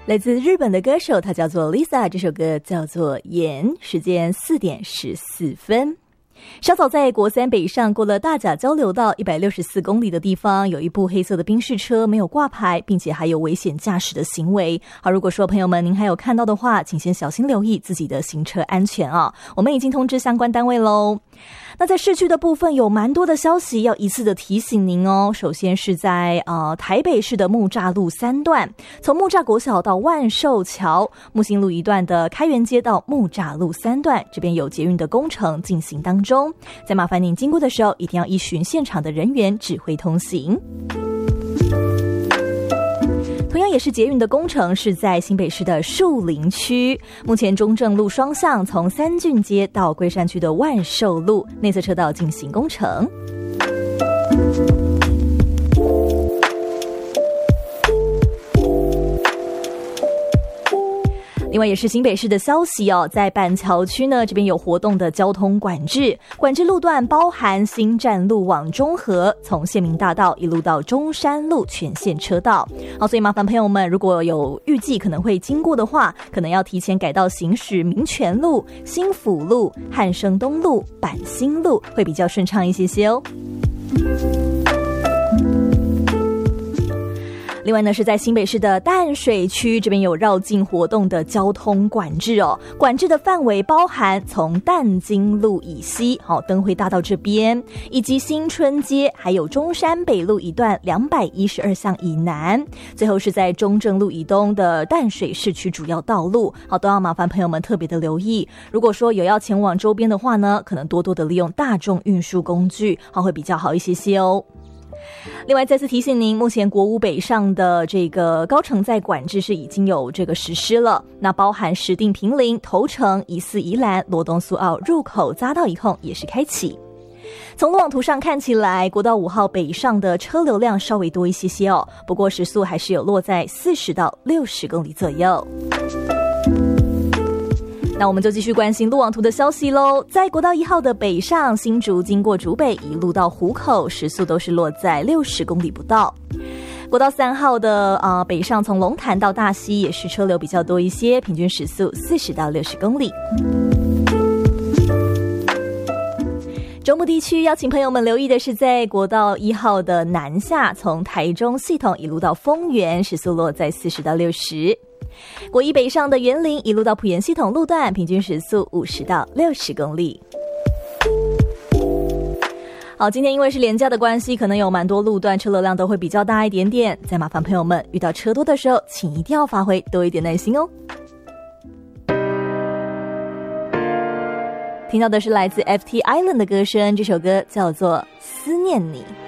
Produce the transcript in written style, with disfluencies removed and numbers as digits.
来自日本的歌手，她叫做 Lisa， 这首歌叫做《盐》，时间4点14分。稍早在国三北上过了大甲交流道164公里的地方，有一部黑色的宾士车没有挂牌，并且还有危险驾驶的行为。好，如果说朋友们您还有看到的话，请先小心留意自己的行车安全啊！我们已经通知相关单位咯。那在市区的部分有蛮多的消息要一次的提醒您哦。首先是在台北市的木栅路3段，从木栅国小到万寿桥，木星路一段的开元街到木栅路3段，这边有捷运的工程进行当中，再麻烦您经过的时候一定要依循现场的人员指挥通行。同样也是捷运的工程是在新北市的树林区，目前中正路双向从三郡街到龟山区的万寿路内侧车道进行工程。另外也是新北市的消息哦，在板桥区呢，这边有活动的交通管制路段包含新站路往中和，从县民大道一路到中山路全线车道。好，所以麻烦朋友们如果有预计可能会经过的话，可能要提前改道行驶民权路、新府路、汉生东路、板新路，会比较顺畅一些些哦。另外呢，是在新北市的淡水区，这边有绕境活动的交通管制哦。管制的范围包含从淡金路以西，灯辉大道这边，以及新春街，还有中山北路一段212巷以南。最后是在中正路以东的淡水市区主要道路，都要麻烦朋友们特别的留意。如果说有要前往周边的话呢，可能多多的利用大众运输工具，会比较好一些些哦。另外再次提醒您，目前国五北上的这个高乘载管制是已经有这个实施了，那包含石碇坪林、头城、宜四宜兰、罗东苏澳入口匝道一控也是开启。从路网图上看起来，国道5号北上的车流量稍微多一些些哦，不过时速还是有落在40到60公里左右。那我们就继续关心路网图的消息咯。在国道1号的北上，新竹经过竹北一路到湖口，时速都是落在60公里不到。国道3号的北上，从龙潭到大溪也是车流比较多一些，平均时速40到60公里。中部地区要请朋友们留意的是，在国道1号的南下，从台中系统一路到丰原，时速落在40到60。国一北上的员林一路到埔盐系统路段，平均时速50到60公里。好，今天因为是连假的关系，可能有蛮多路段车流量都会比较大一点点，再麻烦朋友们遇到车多的时候，请一定要发挥多一点耐心哦。听到的是来自 FT Island 的歌声，这首歌叫做《思念你》。